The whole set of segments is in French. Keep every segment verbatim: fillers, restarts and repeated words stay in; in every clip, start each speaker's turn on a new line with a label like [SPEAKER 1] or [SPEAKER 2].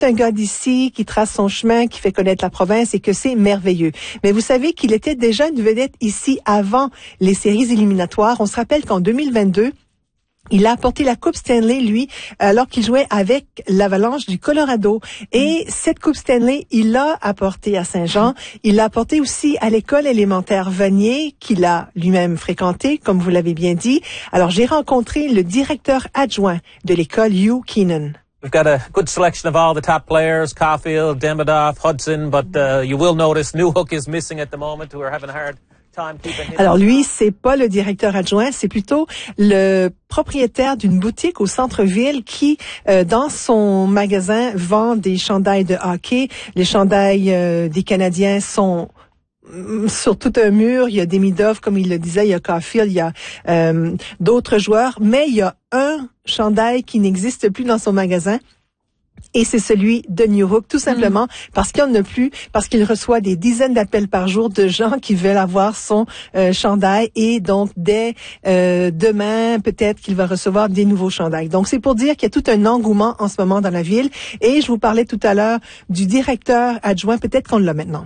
[SPEAKER 1] un gars d'ici qui trace son chemin, qui fait connaître la province et que c'est merveilleux. Mais vous savez qu'il était déjà une vedette ici avant les séries éliminatoires. On se rappelle qu'en deux mille vingt-deux, il a apporté la Coupe Stanley, lui, alors qu'il jouait avec l'Avalanche du Colorado. Et cette Coupe Stanley, il l'a apportée à Saint-Jean. Il l'a apportée aussi à l'école élémentaire Vanier, qu'il a lui-même fréquentée, comme vous l'avez bien dit. Alors, j'ai rencontré le directeur adjoint de l'école, Hugh Keenan.
[SPEAKER 2] We've got a good selection of all the top players, Caulfield, Demidov, Hudson, but uh, you will notice Newhook is missing at the moment, who are having a hard time keeping him.
[SPEAKER 1] Alors lui, c'est pas le directeur adjoint, c'est plutôt le propriétaire d'une boutique au centre-ville qui, euh, dans son magasin, vend des chandails de hockey. Les chandails euh, des Canadiens sont sur tout un mur. Il y a Demidov, comme il le disait, il y a Caulfield, il y a euh, d'autres joueurs, mais il y a un chandail qui n'existe plus dans son magasin. Et c'est celui de Newhook, tout simplement, mmh. parce qu'il n'y en a plus, parce qu'il reçoit des dizaines d'appels par jour de gens qui veulent avoir son euh, chandail. Et donc, dès euh, demain, peut-être qu'il va recevoir des nouveaux chandails. Donc, c'est pour dire qu'il y a tout un engouement en ce moment dans la ville. Et je vous parlais tout à l'heure du directeur adjoint, peut-être qu'on l'a maintenant.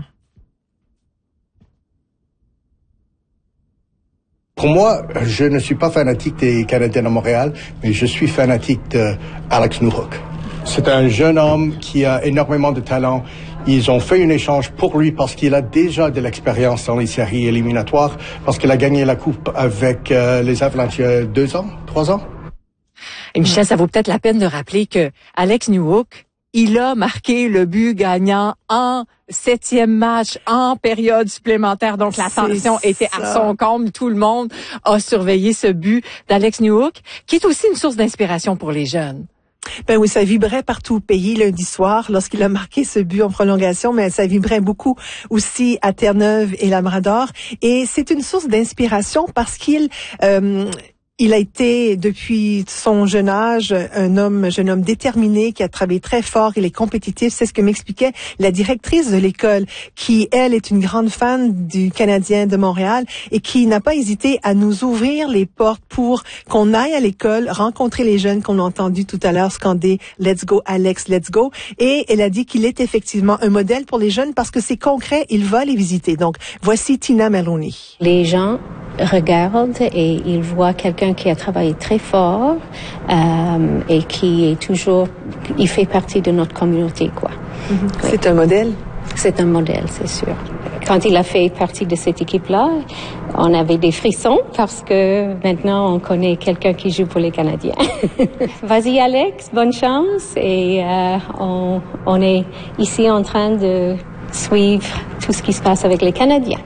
[SPEAKER 3] Pour moi, je ne suis pas fanatique des Canadiens de Montréal, mais je suis fanatique d'Alex Newhook. C'est un jeune homme qui a énormément de talent. Ils ont fait un échange pour lui parce qu'il a déjà de l'expérience dans les séries éliminatoires, parce qu'il a gagné la Coupe avec euh, les Avalanches il y a deux ans, trois ans.
[SPEAKER 4] Et Michel, ça vaut peut-être la peine de rappeler que Alex Newhook, il a marqué le but gagnant en septième match, en période supplémentaire. Donc, la tension était à son comble. Tout le monde a surveillé ce but d'Alex Newhook, qui est aussi une source d'inspiration pour les jeunes.
[SPEAKER 1] Ben oui, ça vibrait partout au pays lundi soir lorsqu'il a marqué ce but en prolongation, mais ça vibrait beaucoup aussi à Terre-Neuve et Labrador. Et c'est une source d'inspiration parce qu'il... Euh, Il a été, depuis son jeune âge, un homme, jeune homme déterminé, qui a travaillé très fort, il est compétitif. C'est ce que m'expliquait la directrice de l'école, qui, elle, est une grande fan du Canadien de Montréal et qui n'a pas hésité à nous ouvrir les portes pour qu'on aille à l'école, rencontrer les jeunes qu'on a entendu tout à l'heure scander « Let's go, Alex, let's go ». Et elle a dit qu'il est effectivement un modèle pour les jeunes parce que c'est concret, il va les visiter. Donc, voici Tina Maloney.
[SPEAKER 5] Les gens regardent et ils voient quelqu'un qui a travaillé très fort euh, et qui est toujours, il fait partie de notre communauté, quoi.
[SPEAKER 1] Mm-hmm.
[SPEAKER 5] Oui.
[SPEAKER 1] C'est un modèle?
[SPEAKER 5] C'est un modèle, c'est sûr. Quand il a fait partie de cette équipe-là, on avait des frissons parce que maintenant on connaît quelqu'un qui joue pour les Canadiens. Vas-y Alex, bonne chance et euh, on, on est ici en train de suivre tout ce qui se passe avec les Canadiens.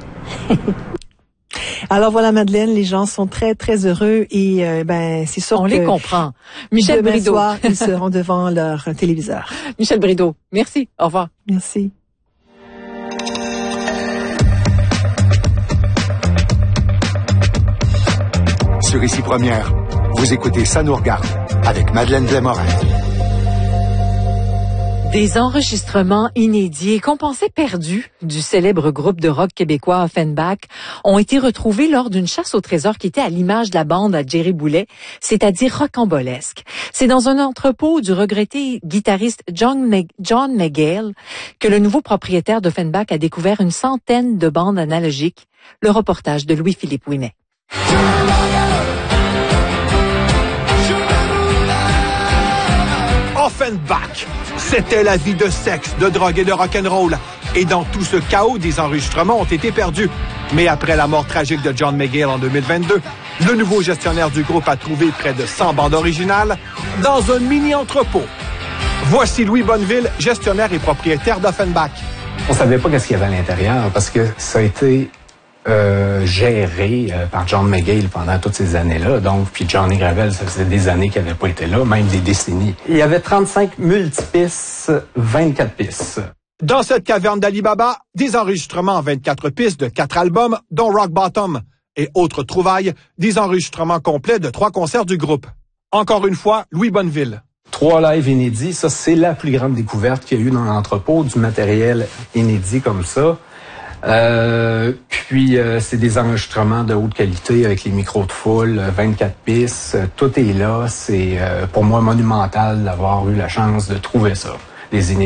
[SPEAKER 1] Alors voilà, Madeleine, les gens sont très, très heureux et euh, ben c'est sûr
[SPEAKER 4] On
[SPEAKER 1] que...
[SPEAKER 4] les comprend. Michel
[SPEAKER 1] demain
[SPEAKER 4] Brideau.
[SPEAKER 1] soir, ils seront devant leur téléviseur.
[SPEAKER 4] Michel Brideau, merci. Au revoir.
[SPEAKER 1] Merci.
[SPEAKER 6] Sur Ici Première, vous écoutez Ça nous regarde avec Madeleine Blais-Morin.
[SPEAKER 4] Des enregistrements inédits qu'on pensait perdus du célèbre groupe de rock québécois Offenbach ont été retrouvés lors d'une chasse au trésor qui était à l'image de la bande à Jerry Boulet, c'est-à-dire rocambolesque. C'est dans un entrepôt du regretté guitariste John, Meg- John McGill que le nouveau propriétaire d'Offenbach a découvert une centaine de bandes analogiques. Le reportage de Louis-Philippe Ouimet.
[SPEAKER 7] Offenbach, c'était la vie de sexe, de drogue et de rock'n'roll. Et dans tout ce chaos, des enregistrements ont été perdus. Mais après la mort tragique de John McGill en deux mille vingt-deux, le nouveau gestionnaire du groupe a trouvé près de cent bandes originales dans un mini-entrepôt. Voici Louis Bonneville, gestionnaire et propriétaire d'Offenbach.
[SPEAKER 8] On savait pas qu'est-ce qu'il y avait à l'intérieur parce que ça a été euh, géré euh, par John McGill pendant toutes ces années-là. Donc, puis Johnny Gravel, ça faisait des années qu'il n'avait pas été là, même des décennies. Il y avait trente-cinq multipistes, vingt-quatre pistes.
[SPEAKER 7] Dans cette caverne d'Alibaba, des enregistrements en vingt-quatre pistes de quatre albums, dont Rock Bottom. Et autres trouvailles, des enregistrements complets de trois concerts du groupe. Encore une fois, Louis Bonneville.
[SPEAKER 8] Trois lives inédits, ça c'est la plus grande découverte qu'il y a eu dans l'entrepôt, du matériel inédit comme ça. Euh, puis euh, c'est des enregistrements de haute qualité avec les micros de foule, vingt-quatre pistes, tout est là. C'est euh, pour moi monumental d'avoir eu la chance de trouver ça. Les inédits.